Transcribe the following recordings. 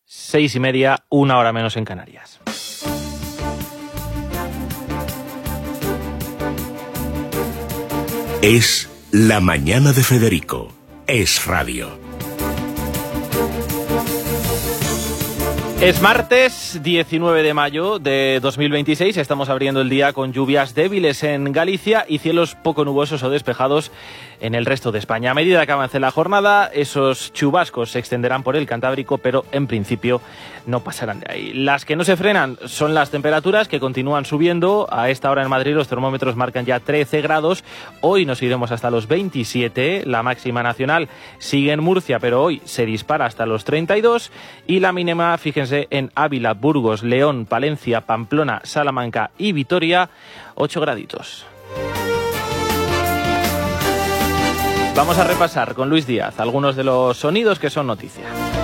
6:30, 1 hora menos en Canarias. Es la mañana de Federico. Es radio. Es martes 19 de mayo de 2026, estamos abriendo el día con lluvias débiles en Galicia y cielos poco nubosos o despejados en el resto de España. A medida que avance la jornada, esos chubascos se extenderán por el Cantábrico, pero en principio no pasarán de ahí. Las que no se frenan son las temperaturas, que continúan subiendo. A esta hora en Madrid los termómetros marcan ya 13 grados. Hoy nos iremos hasta los 27. La máxima nacional sigue en Murcia, pero hoy se dispara hasta los 32. Y la mínima, fíjense, en Ávila, Burgos, León, Palencia, Pamplona, Salamanca y Vitoria, 8 graditos. Vamos a repasar con Luis Díaz algunos de los sonidos que son noticia.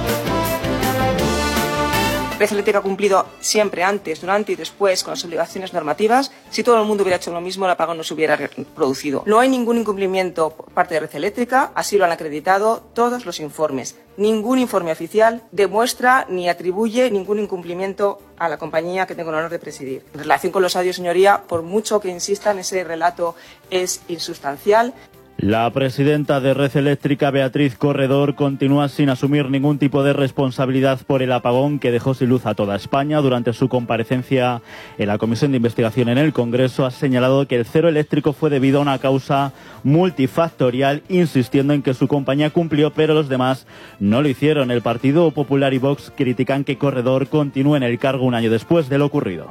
Red Eléctrica ha cumplido siempre, antes, durante y después, con las obligaciones normativas. Si todo el mundo hubiera hecho lo mismo, el apagón no se hubiera producido. No hay ningún incumplimiento por parte de Red Eléctrica, así lo han acreditado todos los informes. Ningún informe oficial demuestra ni atribuye ningún incumplimiento a la compañía que tengo el honor de presidir. En relación con los audios, señoría, por mucho que insistan, ese relato es insustancial. La presidenta de Red Eléctrica, Beatriz Corredor, continúa sin asumir ningún tipo de responsabilidad por el apagón que dejó sin luz a toda España. Durante su comparecencia en la Comisión de Investigación en el Congreso, ha señalado que el cero eléctrico fue debido a una causa multifactorial, insistiendo en que su compañía cumplió, pero los demás no lo hicieron. El Partido Popular y Vox critican que Corredor continúe en el cargo un año después de lo ocurrido.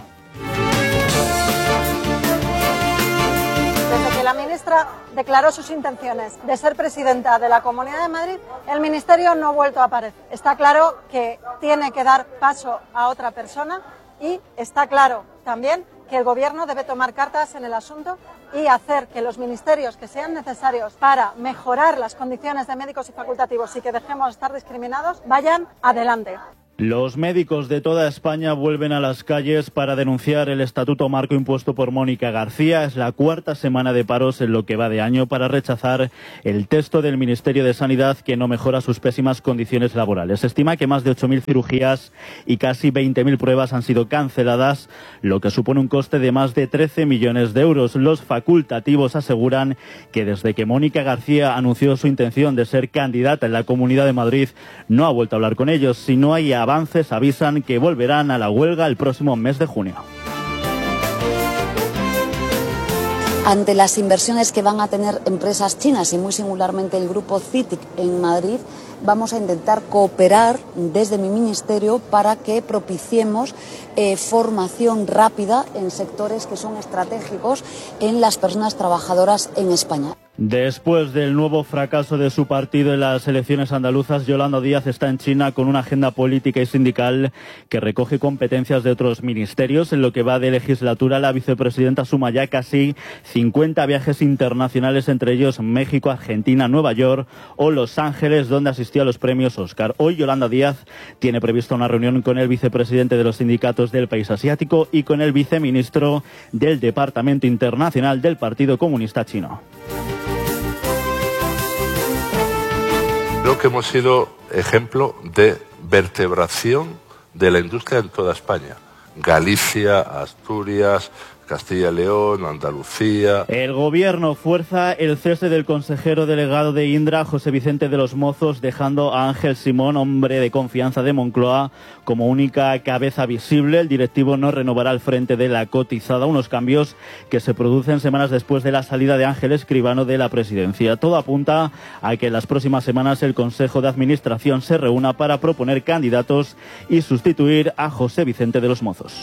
La ministra declaró sus intenciones de ser presidenta de la Comunidad de Madrid, el ministerio no ha vuelto a aparecer. Está claro que tiene que dar paso a otra persona y está claro también que el gobierno debe tomar cartas en el asunto y hacer que los ministerios que sean necesarios para mejorar las condiciones de médicos y facultativos y que dejemos de estar discriminados vayan adelante. Los médicos de toda España vuelven a las calles para denunciar el estatuto marco impuesto por Mónica García. Es la cuarta semana de paros en lo que va de año para rechazar el texto del Ministerio de Sanidad que no mejora sus pésimas condiciones laborales. Se estima que más de 8.000 cirugías y casi 20.000 pruebas han sido canceladas, lo que supone un coste de más de 13 millones de euros. Los facultativos aseguran que desde que Mónica García anunció su intención de ser candidata en la Comunidad de Madrid, no ha vuelto a hablar con ellos. Si no hay avances, avisan que volverán a la huelga el próximo mes de junio. Ante las inversiones que van a tener empresas chinas y muy singularmente el grupo CITIC en Madrid, vamos a intentar cooperar desde mi ministerio para que propiciemos formación rápida en sectores que son estratégicos en las personas trabajadoras en España. Después del nuevo fracaso de su partido en las elecciones andaluzas, Yolanda Díaz está en China con una agenda política y sindical que recoge competencias de otros ministerios. En lo que va de legislatura, la vicepresidenta suma ya casi 50 viajes internacionales, entre ellos México, Argentina, Nueva York o Los Ángeles, donde asistió a los premios Oscar. Hoy Yolanda Díaz tiene prevista una reunión con el vicepresidente de los sindicatos del país asiático y con el viceministro del Departamento Internacional del Partido Comunista Chino. Creo que hemos sido ejemplo de vertebración de la industria en toda España. Galicia, Asturias, Castilla y León, Andalucía. El gobierno fuerza el cese del consejero delegado de Indra, José Vicente de los Mozos, dejando a Ángel Simón, hombre de confianza de Moncloa, como única cabeza visible. El directivo no renovará el frente de la cotizada, unos cambios que se producen semanas después de la salida de Ángel Escribano de la presidencia. Todo apunta a que en las próximas semanas el Consejo de Administración se reúna para proponer candidatos y sustituir a José Vicente de los Mozos.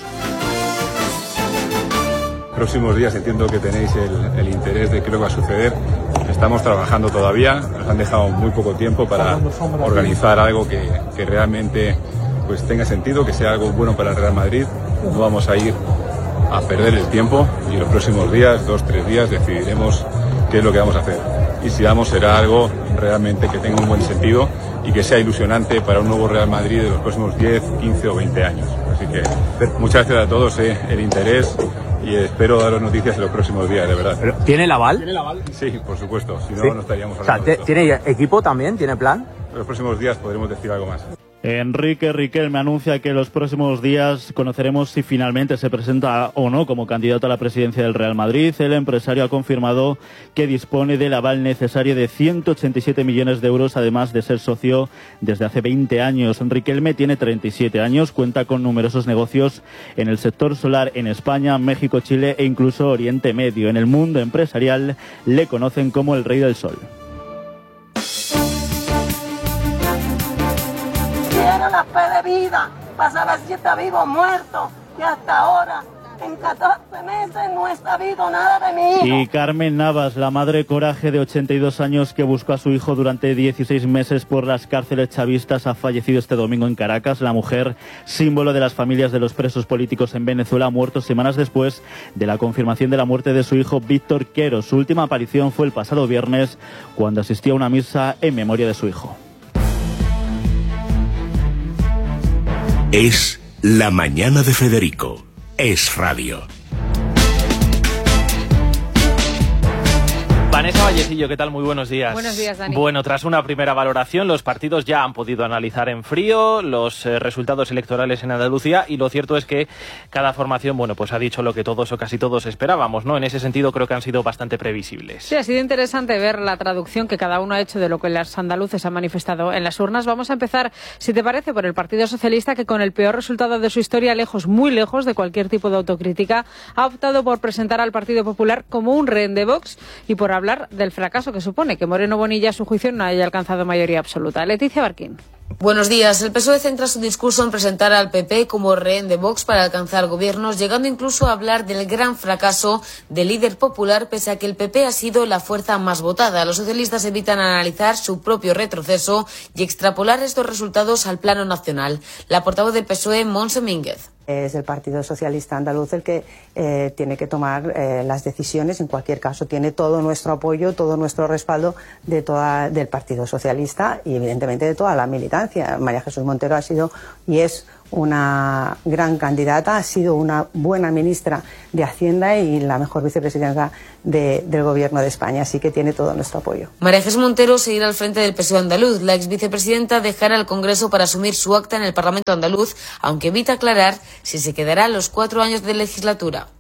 Próximos días entiendo que tenéis el interés de qué es lo que va a suceder. Estamos trabajando todavía, nos han dejado muy poco tiempo para organizar algo que realmente pues tenga sentido, que sea algo bueno para el Real Madrid. No vamos a ir a perder el tiempo y en los próximos días, 2-3 días, decidiremos qué es lo que vamos a hacer. Y si vamos, será algo realmente que tenga un buen sentido y que sea ilusionante para un nuevo Real Madrid de los próximos 10, 15 o 20 años. Así que muchas gracias a todos el interés. Y espero daros noticias en los próximos días, de verdad. ¿Pero tiene el aval? ¿Tiene el aval? Sí, por supuesto. Si no, ¿Sí? no estaríamos hablando. O sea, ¿tiene equipo también? ¿Tiene plan? En los próximos días podremos decir algo más. Enrique Riquelme anuncia que en los próximos días conoceremos si finalmente se presenta o no como candidato a la presidencia del Real Madrid. El empresario ha confirmado que dispone del aval necesario de 187 millones de euros, además de ser socio desde hace 20 años. Riquelme tiene 37 años, cuenta con numerosos negocios en el sector solar en España, México, Chile e incluso Oriente Medio. En el mundo empresarial le conocen como el Rey del Sol. Una fe de vida para saber si está vivo o muerto, y hasta ahora en 14 meses no está vivo nada de mi hijo. Y Carmen Navas, la madre coraje de 82 años que buscó a su hijo durante 16 meses por las cárceles chavistas, ha fallecido este domingo en Caracas. La mujer, símbolo de las familias de los presos políticos en Venezuela, ha muerto semanas después de la confirmación de la muerte de su hijo Víctor Quero. Su última aparición fue el pasado viernes, cuando asistía a una misa en memoria de su hijo. Es La Mañana de Federico. Es radio. Vanessa Vallecillo, ¿qué tal? Muy buenos días. Buenos días, Dani. Bueno, tras una primera valoración, los partidos ya han podido analizar en frío los resultados electorales en Andalucía, y lo cierto es que cada formación, bueno, pues ha dicho lo que todos o casi todos esperábamos, ¿no? En ese sentido creo que han sido bastante previsibles. Sí, ha sido interesante ver la traducción que cada uno ha hecho de lo que los andaluces han manifestado en las urnas. Vamos a empezar, si te parece, por el Partido Socialista, que con el peor resultado de su historia, lejos, muy lejos de cualquier tipo de autocrítica, ha optado por presentar al Partido Popular como un rehén de Vox y por hablar del fracaso que supone que Moreno Bonilla, a su juicio, no haya alcanzado mayoría absoluta. Leticia Barquín. Buenos días. El PSOE centra su discurso en presentar al PP como rehén de Vox para alcanzar gobiernos, llegando incluso a hablar del gran fracaso del líder popular, pese a que el PP ha sido la fuerza más votada. Los socialistas evitan analizar su propio retroceso y extrapolar estos resultados al plano nacional. La portavoz del PSOE, Montse Mínguez. Es el Partido Socialista Andaluz el que tiene que tomar las decisiones. En cualquier caso, tiene todo nuestro apoyo, todo nuestro respaldo del Partido Socialista y, evidentemente, de toda la militancia. María Jesús Montero ha sido y es una gran candidata, ha sido una buena ministra de Hacienda y la mejor vicepresidenta del Gobierno de España, así que tiene todo nuestro apoyo. María Jesús Montero seguirá al frente del PSOE andaluz. La exvicepresidenta dejará el Congreso para asumir su acta en el Parlamento andaluz, aunque evita aclarar si se quedará los 4 años de legislatura.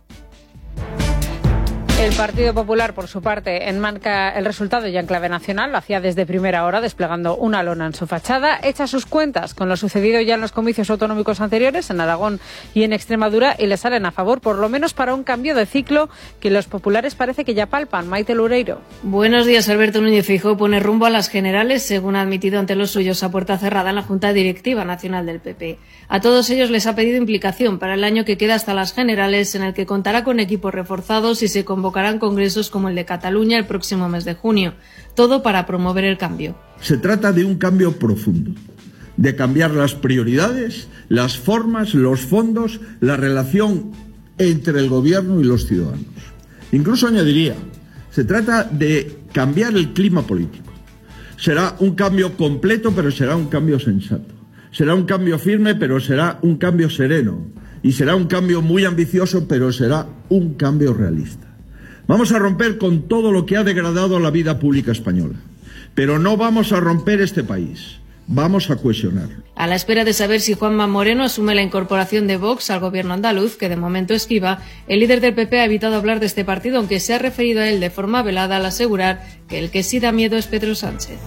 El Partido Popular, por su parte, enmarca el resultado ya en clave nacional. Lo hacía desde primera hora, desplegando una lona en su fachada. Echa sus cuentas con lo sucedido ya en los comicios autonómicos anteriores, en Aragón y en Extremadura, y le salen a favor, por lo menos para un cambio de ciclo que los populares parece que ya palpan. Maite Loureiro. Buenos días. Alberto Núñez Feijóo pone rumbo a las generales, según ha admitido ante los suyos a puerta cerrada en la Junta Directiva Nacional del PP. A todos ellos les ha pedido implicación para el año que queda hasta las generales, en el que contará con equipos reforzados y se convocarán congresos como el de Cataluña el próximo mes de junio. Todo para promover el cambio. Se trata de un cambio profundo, de cambiar las prioridades, las formas, los fondos, la relación entre el gobierno y los ciudadanos. Incluso añadiría, se trata de cambiar el clima político. Será un cambio completo, pero será un cambio sensato. Será un cambio firme, pero será un cambio sereno. Y será un cambio muy ambicioso, pero será un cambio realista. Vamos a romper con todo lo que ha degradado la vida pública española. Pero no vamos a romper este país. Vamos a cohesionarlo. A la espera de saber si Juanma Moreno asume la incorporación de Vox al gobierno andaluz, que de momento esquiva, el líder del PP ha evitado hablar de este partido, aunque se ha referido a él de forma velada al asegurar que el que sí da miedo es Pedro Sánchez.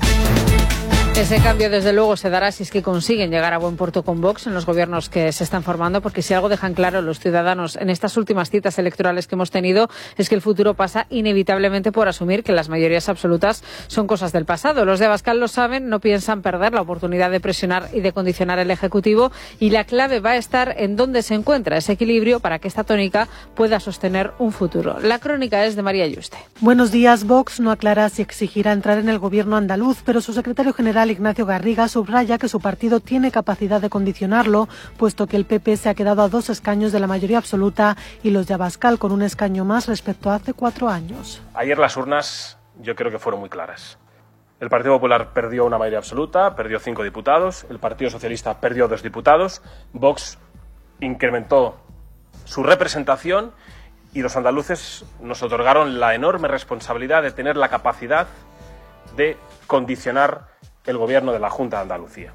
Ese cambio, desde luego, se dará si es que consiguen llegar a buen puerto con Vox en los gobiernos que se están formando, porque si algo dejan claro los ciudadanos en estas últimas citas electorales que hemos tenido es que el futuro pasa inevitablemente por asumir que las mayorías absolutas son cosas del pasado. Los de Abascal lo saben, no piensan perder la oportunidad de presionar y de condicionar el Ejecutivo, y la clave va a estar en dónde se encuentra ese equilibrio para que esta tónica pueda sostener un futuro. La crónica es de María Yuste. Buenos días. Vox no aclara si exigirá entrar en el gobierno andaluz, pero su secretario general, Ignacio Garriga, subraya que su partido tiene capacidad de condicionarlo, puesto que el PP se ha quedado a 2 escaños de la mayoría absoluta y los de Abascal con un escaño más respecto a hace 4 años. Ayer las urnas yo creo que fueron muy claras. El Partido Popular perdió una mayoría absoluta, perdió 5 diputados, el Partido Socialista perdió 2 diputados, Vox incrementó su representación y los andaluces nos otorgaron la enorme responsabilidad de tener la capacidad de condicionar el gobierno de la Junta de Andalucía.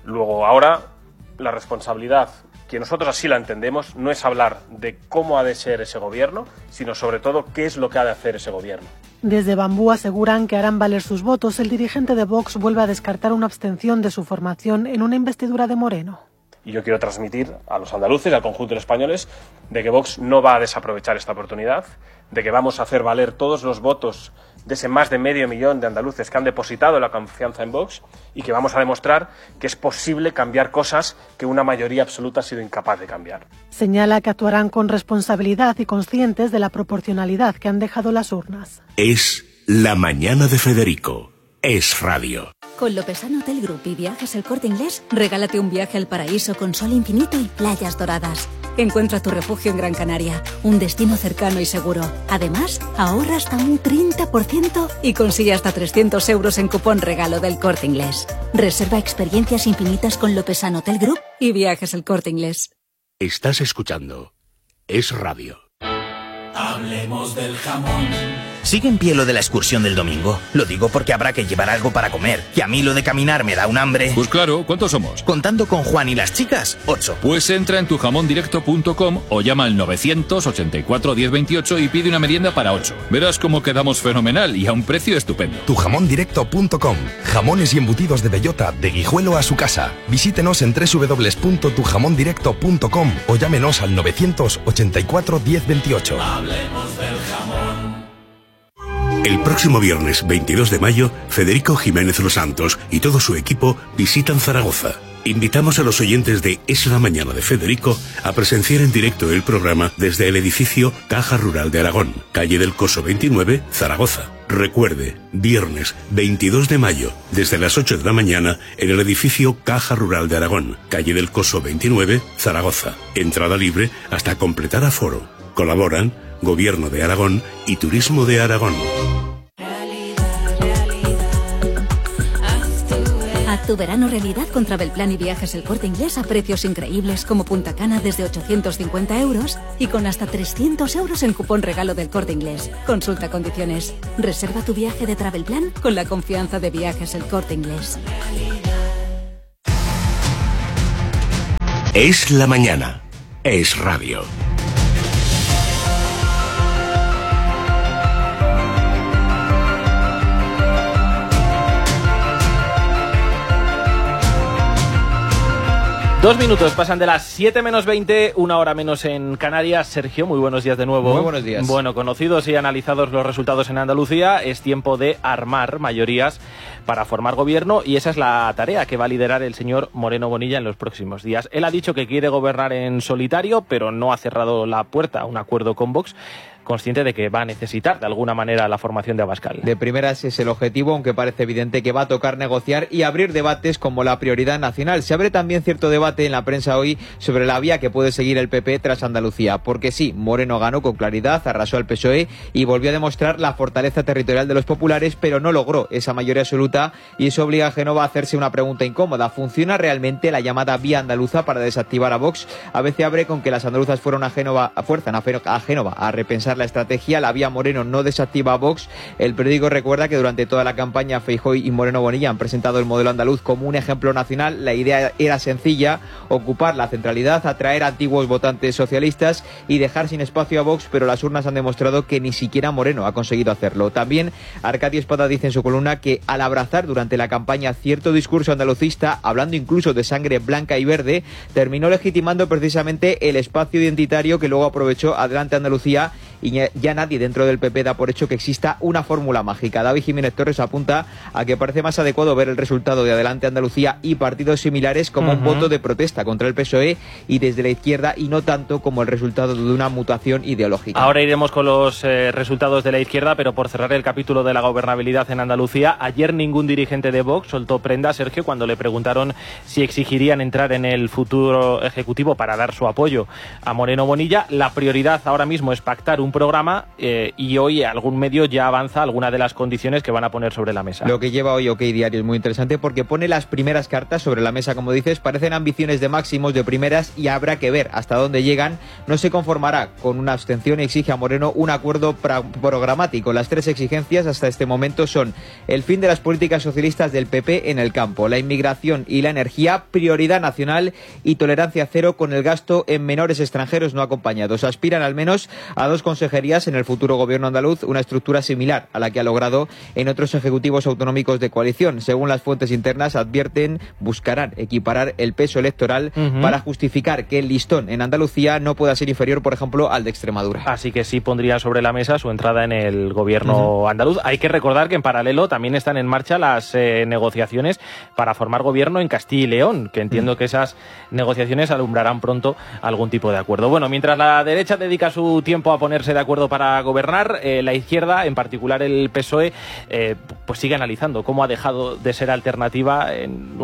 Luego, ahora, la responsabilidad, que nosotros así la entendemos, no es hablar de cómo ha de ser ese gobierno, sino sobre todo qué es lo que ha de hacer ese gobierno. Desde Bambú aseguran que harán valer sus votos. El dirigente de Vox vuelve a descartar una abstención de su formación en una investidura de Moreno. Y yo quiero transmitir a los andaluces y al conjunto de los españoles de que Vox no va a desaprovechar esta oportunidad, de que vamos a hacer valer todos los votos de ese más de 500.000 de andaluces que han depositado la confianza en Vox y que vamos a demostrar que es posible cambiar cosas que una mayoría absoluta ha sido incapaz de cambiar. Señala que actuarán con responsabilidad y conscientes de la proporcionalidad que han dejado las urnas. Es La Mañana de Federico. Es Radio. Con Lopesano Hotel Group y Viajes El Corte Inglés, regálate un viaje al paraíso con sol infinito y playas doradas. Encuentra tu refugio en Gran Canaria, un destino cercano y seguro. Además, ahorra hasta un 30% y consigue hasta 300 euros en cupón regalo del Corte Inglés. Reserva experiencias infinitas con Lopesano Hotel Group y Viajes El Corte Inglés. Estás escuchando Es Radio. Hablemos del jamón. ¿Sigue en pie lo de la excursión del domingo? Lo digo porque habrá que llevar algo para comer. Y a mí lo de caminar me da un hambre. Pues claro, ¿cuántos somos? Contando con Juan y las chicas, 8. Pues entra en tujamondirecto.com o llama al 984 1028 y pide una merienda para 8. Verás cómo quedamos fenomenal y a un precio estupendo. Tujamondirecto.com. Jamones y embutidos de bellota, de Guijuelo a su casa. Visítenos en www.tujamondirecto.com o llámenos al 984 1028. Hablemos del jamón. El próximo viernes 22 de mayo, Federico Jiménez Los Santos y todo su equipo visitan Zaragoza. Invitamos a los oyentes de Es la Mañana de Federico a presenciar en directo el programa desde el edificio Caja Rural de Aragón, calle del Coso 29, Zaragoza. Recuerde, viernes 22 de mayo, desde las 8 de la mañana, en el edificio Caja Rural de Aragón, calle del Coso 29, Zaragoza. Entrada libre hasta completar aforo. Colaboran Gobierno de Aragón y Turismo de Aragón. Haz tu verano realidad con Travelplan y Viajes El Corte Inglés a precios increíbles como Punta Cana desde 850 euros y con hasta 300 euros en cupón regalo del Corte Inglés. Consulta condiciones. Reserva tu viaje de Travelplan con la confianza de Viajes El Corte Inglés. Es la mañana. Es Radio. Dos minutos pasan de las 7 menos 20, una hora menos en Canarias. Sergio, muy buenos días de nuevo. Muy buenos días. Bueno, conocidos y analizados los resultados en Andalucía, es tiempo de armar mayorías para formar gobierno y esa es la tarea que va a liderar el señor Moreno Bonilla en los próximos días. Él ha dicho que quiere gobernar en solitario, pero no ha cerrado la puerta a un acuerdo con Vox, consciente de que va a necesitar de alguna manera la formación de Abascal. De primeras es el objetivo, aunque parece evidente que va a tocar negociar y abrir debates como la prioridad nacional. Se abre también cierto debate en la prensa hoy sobre la vía que puede seguir el PP tras Andalucía, porque sí, Moreno ganó con claridad, arrasó al PSOE y volvió a demostrar la fortaleza territorial de los populares, pero no logró esa mayoría absoluta y eso obliga a Génova a hacerse una pregunta incómoda. ¿Funciona realmente la llamada vía andaluza para desactivar a Vox? A veces abre con que las andaluzas fueron a Génova a repensar la estrategia. La vía Moreno no desactiva a Vox. El periódico recuerda que durante toda la campaña Feijóo y Moreno Bonilla han presentado el modelo andaluz como un ejemplo nacional. La idea era sencilla, ocupar la centralidad, atraer a antiguos votantes socialistas y dejar sin espacio a Vox, pero las urnas han demostrado que ni siquiera Moreno ha conseguido hacerlo. También Arcadio Espada dice en su columna que al abrazar durante la campaña cierto discurso andalucista, hablando incluso de sangre blanca y verde, terminó legitimando precisamente el espacio identitario que luego aprovechó Adelante Andalucía y ya nadie dentro del PP da por hecho que exista una fórmula mágica. David Jiménez Torres apunta a que parece más adecuado ver el resultado de Adelante Andalucía y partidos similares como un voto de protesta contra el PSOE y desde la izquierda y no tanto como el resultado de una mutación ideológica. Ahora iremos con los resultados de la izquierda, pero por cerrar el capítulo de la gobernabilidad en Andalucía, ayer ningún dirigente de Vox soltó prenda, Sergio, cuando le preguntaron si exigirían entrar en el futuro ejecutivo para dar su apoyo a Moreno Bonilla. La prioridad ahora mismo es pactar un programa y hoy algún medio ya avanza alguna de las condiciones que van a poner sobre la mesa. Lo que lleva hoy OK Diario es muy interesante porque pone las primeras cartas sobre la mesa, como dices, parecen ambiciones de máximos, de primeras, y habrá que ver hasta dónde llegan. No se conformará con una abstención y exige a Moreno un acuerdo programático. Las 3 exigencias hasta este momento son el fin de las políticas socialistas del PP en el campo, la inmigración y la energía, prioridad nacional y tolerancia cero con el gasto en menores extranjeros no acompañados. Aspiran al menos a 2 consejerías en el futuro gobierno andaluz, una estructura similar a la que ha logrado en otros ejecutivos autonómicos de coalición. Según las fuentes internas, advierten, buscarán equiparar el peso electoral para justificar que el listón en Andalucía no pueda ser inferior, por ejemplo, al de Extremadura. Así que sí pondría sobre la mesa su entrada en el gobierno andaluz. Hay que recordar que en paralelo también están en marcha las negociaciones para formar gobierno en Castilla y León, que entiendo que esas negociaciones alumbrarán pronto algún tipo de acuerdo. Bueno, mientras la derecha dedica su tiempo a ponerse de acuerdo para gobernar, la izquierda, en particular el PSOE, pues sigue analizando cómo ha dejado de ser alternativa en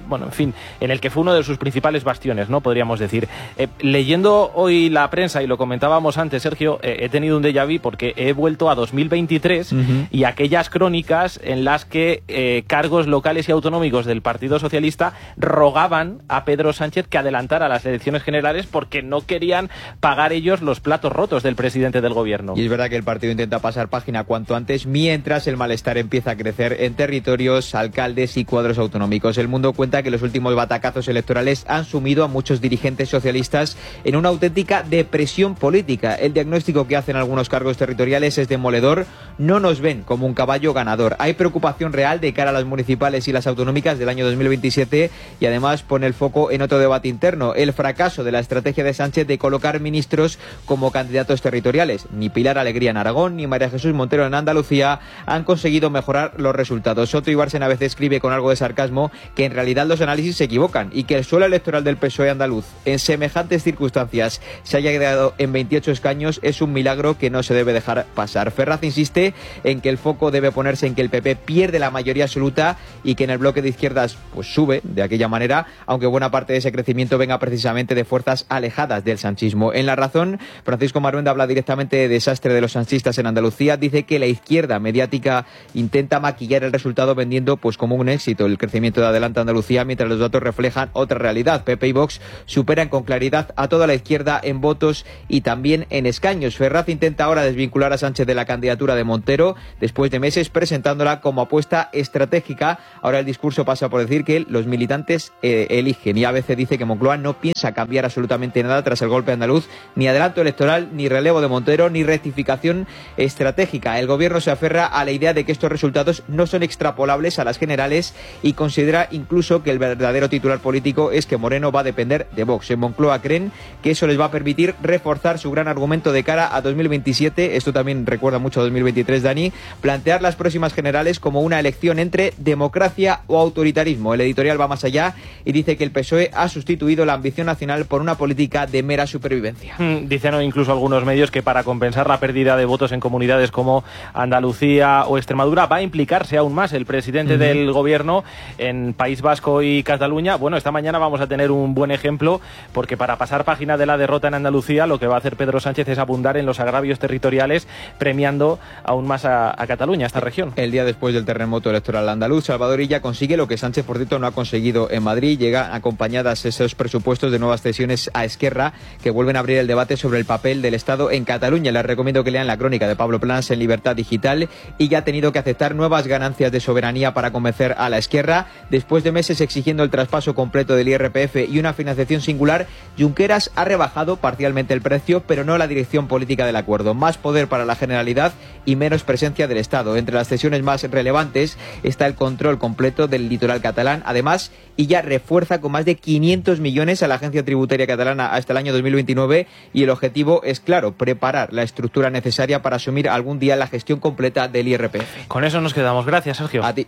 en el que fue uno de sus principales bastiones, ¿no? Podríamos decir. Leyendo hoy la prensa, y lo comentábamos antes, Sergio, he tenido un déjà vu porque he vuelto a 2023 y aquellas crónicas en las que cargos locales y autonómicos del Partido Socialista rogaban a Pedro Sánchez que adelantara las elecciones generales porque no querían pagar ellos los platos rotos del presidente del gobierno. Y es verdad que el partido intenta pasar página cuanto antes, mientras el malestar empieza a crecer en territorios, alcaldes y cuadros autonómicos. El Mundo cuenta que los últimos batacazos electorales han sumido a muchos dirigentes socialistas en una auténtica depresión política. El diagnóstico que hacen algunos cargos territoriales es demoledor. No nos ven como un caballo ganador. Hay preocupación real de cara a las municipales y las autonómicas del año 2027 y además pone el foco en otro debate interno, el fracaso de la estrategia de Sánchez de colocar ministros como candidatos territoriales. Ni Pilar Alegría en Aragón ni María Jesús Montero en Andalucía han conseguido mejorar los resultados. Soto Ibarsen a veces escribe con algo de sarcasmo que en realidad los análisis se equivocan y que el suelo electoral del PSOE andaluz en semejantes circunstancias se haya quedado en 28 escaños es un milagro que no se debe dejar pasar. Ferraz insiste en que el foco debe ponerse en que el PP pierde la mayoría absoluta y que en el bloque de izquierdas pues sube de aquella manera, aunque buena parte de ese crecimiento venga precisamente de fuerzas alejadas del sanchismo. En La Razón, Francisco Maruenda habla directamente de desastre de los sanchistas en Andalucía, dice que la izquierda mediática intenta maquillar el resultado vendiendo pues como un éxito el crecimiento de Adelante Andalucía, mientras los datos reflejan otra realidad. PP y Vox superan con claridad a toda la izquierda en votos y también en escaños. Ferraz intenta ahora desvincular a Sánchez de la candidatura de Montero, después de meses presentándola como apuesta estratégica. Ahora el discurso pasa por decir que los militantes eligen, y ABC dice que Moncloa no piensa cambiar absolutamente nada tras el golpe andaluz, ni adelanto electoral, ni relevo de Montero, ni rectificación estratégica. El gobierno se aferra a la idea de que estos resultados no son extrapolables a las generales y considera incluso que el verdadero titular político es que Moreno va a depender de Vox. En Moncloa creen que eso les va a permitir reforzar su gran argumento de cara a 2027, esto también recuerda mucho a 2023, Dani, plantear las próximas generales como una elección entre democracia o autoritarismo. El editorial va más allá y dice que el PSOE ha sustituido la ambición nacional por una política de mera supervivencia. Dicen incluso algunos medios que para compensar la pérdida de votos en comunidades como Andalucía o Extremadura va a implicarse aún más el presidente del gobierno en País Vasco y Cataluña. Bueno, esta mañana vamos a tener un buen ejemplo porque para pasar página de la derrota en Andalucía lo que va a hacer Pedro Sánchez es abundar en los agravios territoriales, premiando aún más a Cataluña, a esta región. El día después del terremoto electoral andaluz, Salvador Illa consigue lo que Sánchez, por cierto, no ha conseguido en Madrid. Llega acompañadas esos presupuestos de nuevas cesiones a Esquerra, que vuelven a abrir el debate sobre el papel del Estado en Cataluña. Les recomiendo que lean la crónica de Pablo Plans en Libertad Digital. Y ya ha tenido que aceptar nuevas ganancias de soberanía para convencer a la Esquerra. Después de meses exigiendo el traspaso completo del IRPF y una financiación singular, Junqueras ha rebajado parcialmente el precio, pero no la dirección política del acuerdo. Más poder para la Generalidad y menos presencia del Estado. Entre las cesiones más relevantes está el control completo del litoral catalán. Además, Illa refuerza con más de 500 millones a la Agencia Tributaria Catalana hasta el año 2029 y el objetivo es claro, preparar la estructura necesaria para asumir algún día la gestión completa del IRPF. Con eso nos quedamos. Gracias, Sergio. A ti.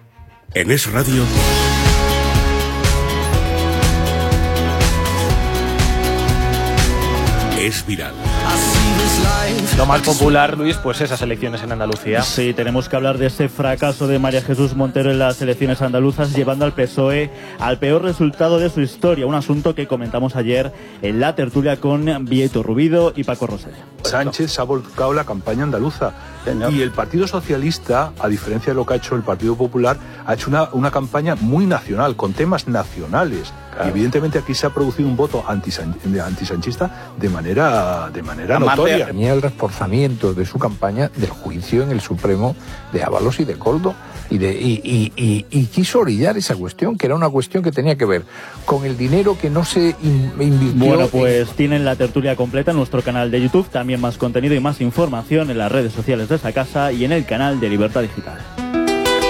En Es Radio Es Viral. Lo más popular, Luis, pues esas elecciones en Andalucía. Sí, tenemos que hablar de ese fracaso de María Jesús Montero en las elecciones andaluzas, llevando al PSOE al peor resultado de su historia. Un asunto que comentamos ayer en la tertulia con Vieto Rubido y Paco Rosella. Sánchez ha volcado la campaña andaluza y el Partido Socialista, a diferencia de lo que ha hecho el Partido Popular, ha hecho una campaña muy nacional, con temas nacionales. Claro. Y evidentemente aquí se ha producido un voto antisanchista de manera notoria. Tenía el reforzamiento de su campaña del juicio en el Supremo de Ábalos y de Koldo. Y quiso orillar esa cuestión, que era una cuestión que tenía que ver con el dinero que no se invirtió. Bueno, pues tienen la tertulia completa en nuestro canal de YouTube, también más contenido y más información en las redes sociales de esta casa y en el canal de Libertad Digital.